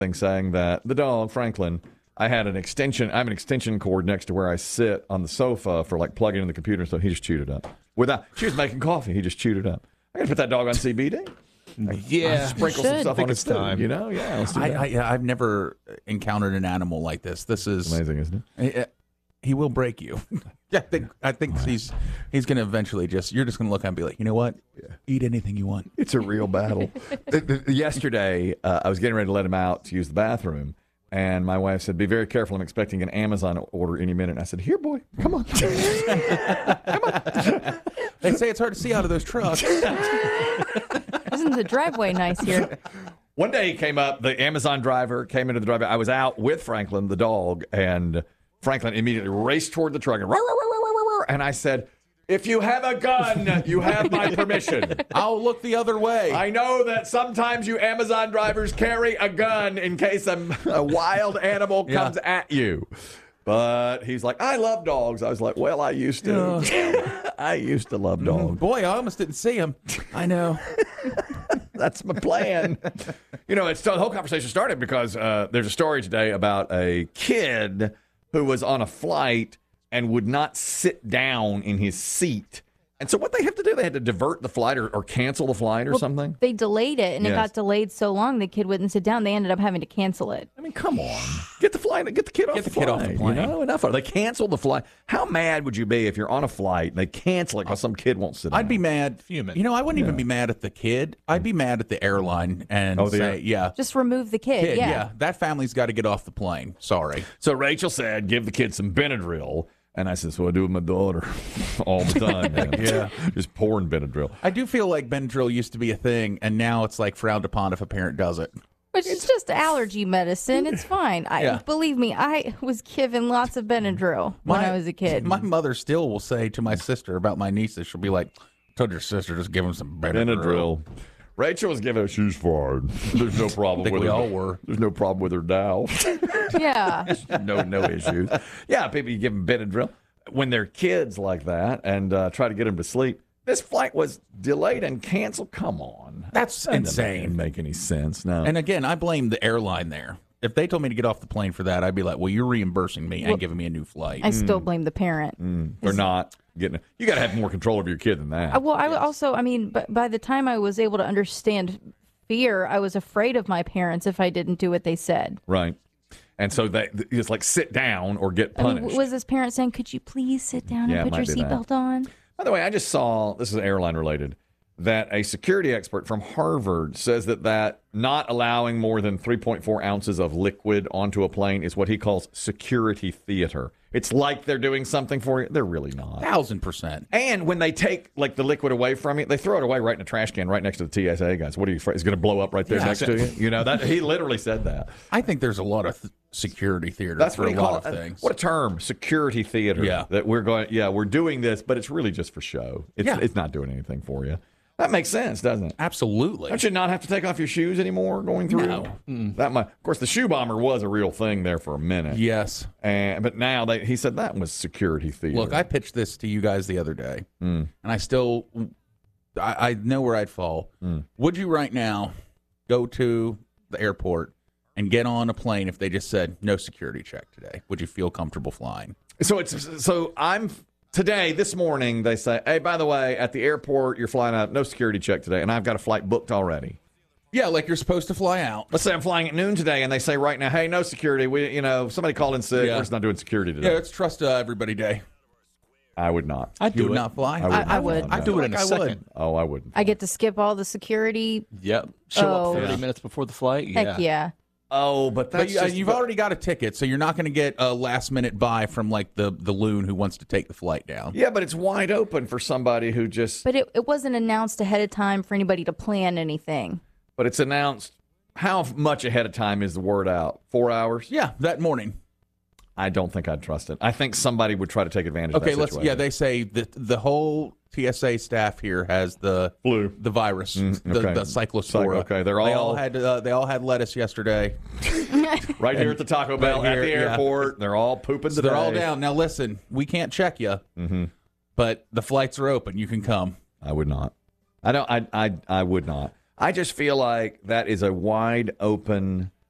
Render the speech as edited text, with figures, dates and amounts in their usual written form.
saying that the dog, Franklin, I have an extension cord next to where I sit on the sofa for like plugging in the computer, so he just chewed it up. She was making coffee, he just chewed it up. I got to put that dog on CBD. Yeah, sprinkle some stuff on his time. Yeah, let's do that. I've never encountered an animal like this. This is amazing, isn't it? He will break you. I think he's going to eventually you're just going to look at him and be like, you know what? Yeah. Eat anything you want. It's a real battle. Yesterday, I was getting ready to let him out to use the bathroom, and my wife said, "Be very careful. I'm expecting an Amazon order any minute." And I said, "Here, boy, come on, come on." They say it's hard to see out of those trucks. Isn't the driveway nice here? One day he came up. The Amazon driver came into the driveway. I was out with Franklin, the dog, and Franklin immediately raced toward the truck and I said, "If you have a gun, you have my permission." I'll look the other way. I know that sometimes you Amazon drivers carry a gun in case a wild animal comes at you. But he's like, "I love dogs." I was like, "Well, I used to. I used to love dogs." Boy, I almost didn't see him. I know. That's my plan. The whole conversation started because there's a story today about a kid who was on a flight and would not sit down in his seat. And so what they have to do, they had to divert the flight or cancel the flight or something? They delayed it, and it got delayed so long the kid wouldn't sit down. They ended up having to cancel it. I mean, come on. Get the kid off the plane. Enough. They canceled the flight. How mad would you be if you're on a flight and they cancel it because some kid won't sit down? I'd be mad. Fuming. I wouldn't even be mad at the kid. I'd be mad at the airline and just remove the kid. Yeah, that family's got to get off the plane. Sorry. So Rachel said, give the kid some Benadryl. And I said, so I do with my daughter all the time. Yeah. Just pouring Benadryl. I do feel like Benadryl used to be a thing, and now it's like frowned upon if a parent does it. But it's just allergy medicine. It's fine. Believe me, I was given lots of Benadryl when I was a kid. My mother still will say to my sister about my nieces, she'll be like, told your sister, just give him some Benadryl. Rachel was giving us shoes fine. There's no problem with we her. all were. There's no problem with her now. Yeah. No issues. Yeah, people, you give them Benadryl when they're kids like that and try to get them to sleep. This flight was delayed and canceled. Come on. That's insane. Doesn't make any sense. No. And again, I blame the airline there. If they told me to get off the plane for that, I'd be like, well, you're reimbursing me and giving me a new flight. I still blame the parent. They're not getting it. You got to have more control over your kid than that. But by the time I was able to understand fear, I was afraid of my parents if I didn't do what they said. Right. And so it's like sit down or get punished. Was this parent saying, could you please sit down and put your seatbelt on? By the way, I just saw, this is airline related, that a security expert from Harvard says that not allowing more than 3.4 ounces of liquid onto a plane is what he calls security theater. It's like they're doing something for you. They're really not. 1,000%. And when they take like the liquid away from you, they throw it away right in a trash can right next to the TSA guys. What are you afraid? It's going to blow up right there next to you? That he literally said that. I think there's a lot of security theater. That's for what he a lot called of things. What a term, security theater. Yeah. That we're doing this, but it's really just for show. It's not doing anything for you. That makes sense, doesn't it? Absolutely. Don't you not have to take off your shoes anymore going through? No. Of course, the shoe bomber was a real thing there for a minute. Yes. But now he said that was security theater. Look, I pitched this to you guys the other day, and I still, I know where I'd fall. Would you right now go to the airport and get on a plane if they just said no security check today? Would you feel comfortable flying? Today, this morning, they say, hey, by the way, at the airport, you're flying out, no security check today, and I've got a flight booked already. Yeah, like you're supposed to fly out. Let's say I'm flying at noon today, and they say right now, hey, no security. Somebody called in sick. We're just not doing security today. Yeah, it's trust everybody day. I would not. You would not fly? I would. I'd do it in a second. Oh, I wouldn't. I get to skip all the security. Yep. Show up 30 minutes before the flight. Heck yeah. Oh, but you've already got a ticket, so you're not going to get a last-minute buy from like the loon who wants to take the flight down. Yeah, but it's wide open for somebody who just... But it wasn't announced ahead of time for anybody to plan anything. But it's announced... How much ahead of time is the word out? 4 hours? Yeah, that morning. I don't think I'd trust it. I think somebody would try to take advantage of that situation. Yeah, they say that the whole TSA staff here has the flu, the virus, the cyclospora. Okay, they all had lettuce yesterday. Right here at the Taco Bell at the airport. They're all pooping today. They're all down. Now listen, we can't check you, but the flights are open. You can come. I would not. I would not. I just feel like that is a wide open